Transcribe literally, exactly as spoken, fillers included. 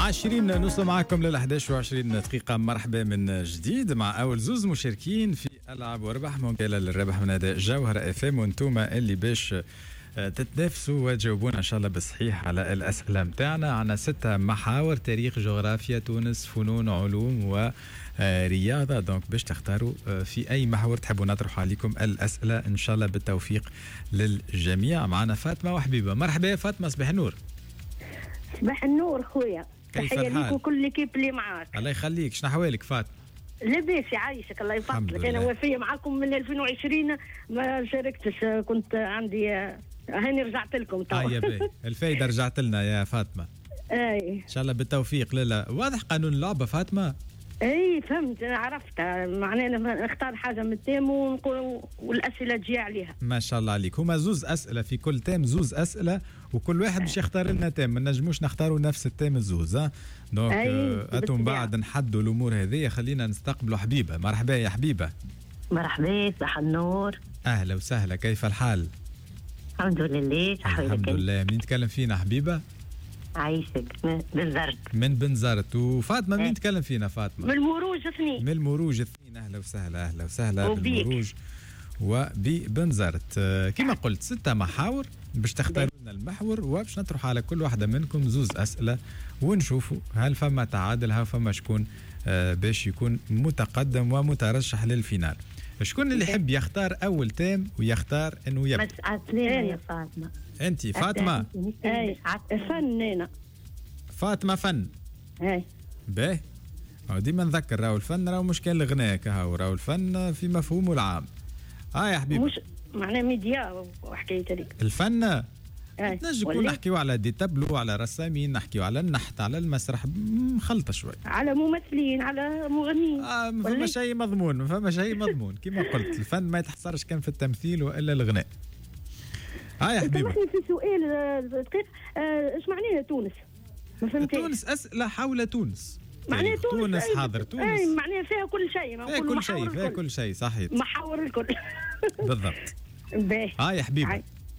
عشرين نوصل معكم لل أحد عشر وعشرين دقيقة. مرحبا من جديد مع أول زوز مشاركين في ألعب وربح مقابلة للربح من أداء جوهرة اف ام، وانتم اللي باش تتنافسوا وتجاوبونا إن شاء الله بالصحيح على الأسئلة متاعنا. عنا ستة محاور: تاريخ، جغرافيا، تونس، فنون، علوم ورياضة. دونك باش تختاروا في أي محور تحبوا نطرح عليكم الأسئلة إن شاء الله بالتوفيق للجميع. معنا فاطمة وحبيبة. مرحبا يا فاطمة، صباح النور. صباح النور خويا، تحية ليك وكل ليكيب اللي معاك. الله يخليك. شنو أحوالك فاطمة؟ لاباس يعيشك، الله يفضلك. أنا وفية معاكم من ألفين وعشرين، ما شاركتش، كنت عندي هاني رجعت لكم توا. آه يا باهي، الفايدة رجعت لنا يا فاطمة. اي إن شاء الله بالتوفيق. لا واضح قانون اللعبة فاطمة. اي فهمت، انا عرفتها، معناها نختار حاجه من التيم ونقول والاسئله تجي عليها. ما شاء الله عليك. هما زوز اسئله في كل تيم، زوز اسئله وكل واحد باش يختار لنا تيم، ما نجموش نختاروا نفس التيم الزوز. ها دونك اتم بعد نحدوا الامور هذه. خلينا نستقبلوا حبيبه. مرحبا يا حبيبه. مرحبا، صباح النور. اهلا وسهلا، كيف الحال؟ الحمد لله. الحمد لله. منين نتكلم فينا حبيبه؟ عايشك من بنزرت. من بنزرت. وفاطمه منين تكلم فينا فاطمه؟ من المروج اثنين. من المروج اثنين. اهلا وسهلا اهلا وسهلا بالمروج وبنزرت. كما قلت ستة محاور باش تختاروا لنا المحور، وباش نطرح على كل واحده منكم زوز اسئله ونشوفوا هل فما تعادل، هل فما شكون باش يكون متقدم ومترشح للفينال. شكون اللي يحب يختار اول تيم ويختار انه يبدا؟ بس عسلامة يا فاطمة. انت فاطمه؟ اي فن. انا فاطمه فن. اي باهي. ديما نذكر راهو الفن راهو مش كان الغناء كهو، راهو الفن في مفهومه العام. اه يا حبيبي، مش معناه ميديا وحكايه هذيك الفن. نجم نكون نحكيو على دي تابلو، على رسامين، نحكيو على النحت، على المسرح، مخلطه شوي، على ممثلين، على مغنيين. اه ما فما شيء مضمون، ما فما شيء مضمون. كما قلت الفن ما يتحصرش كان في التمثيل والا الغناء. اه يا حبيبي، سامحني في سؤال دقيق، ايش معناها تونس؟ ما فهمتش. تونس اسئله حول تونس. معناها تونس, تونس حاضر. تونس اي معناها فيها كل شيء، فيها كل شيء، فيها كل شيء صحيح. محاور الكل. بالضبط. باهي. اه يا حبيبي.